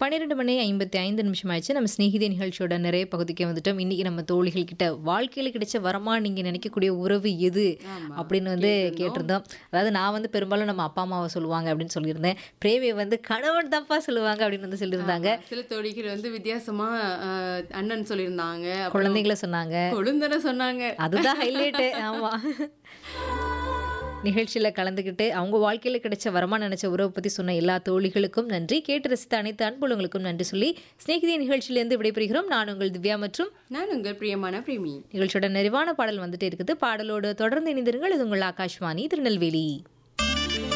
12 மணி 55 நிமிஷம் ஆயிடுச்சு. நம்ம சிநேகிதி நிகழ்ச்சியோட நிறைய பகுதிக்கு வந்துட்டோம். இன்னைக்கு நம்ம தோழிகள் கிட்ட வாழ்க்கையில கிடைச்ச வரமா நீங்க நினைக்கக்கூடிய உறவு எது ஆமா. அப்படின்னு வந்து கேட்டிருந்தோம். கேட்டிருந்தோம். அதாவது நான் வந்து பெரும்பாலும் நம்ம அப்பா அம்மாவை சொல்லுவாங்க அப்படின்னு சொல்லியிருந்தேன். பிரேமியை வந்து கணவன் தான்ப்பா சொல்லுவாங்க அப்படின்னு வந்து சொல்லியிருந்தாங்க. ஆமா. சில தோழிகள் வந்து வித்தியாசமா அண்ணன் சொல்லியிருந்தாங்க. அப்புறம் குழந்தைகளை சொன்னாங்க. கொழுந்தனை சொன்னாங்க. அதுதான் ஹைலைட்டு. ஆமா. நிகழ்ச்சியில கலந்துக்கிட்டு அவங்க வாழ்க்கையில கிடைச்ச வரமா நினைச்ச உறவை பத்தி சொன்ன எல்லா தோழிகளுக்கும் நன்றி. கேட்டு ரசித்த அனைத்து அன்புள்ளங்களுக்கும் நன்றி சொல்லி சிநேகிதி நிகழ்ச்சியிலிருந்து விடைபெறுகிறோம். நான் உங்கள் திவ்யா மற்றும் நான் உங்கள் பிரியமான பிரேமி. நிகழ்ச்சியோட நிறைவான பாடல் வந்துட்டே இருக்குது. பாடலோடு தொடர்ந்து இணைந்திருங்கள். இது உங்கள் ஆகாஷ்வாணி திருநெல்வேலி.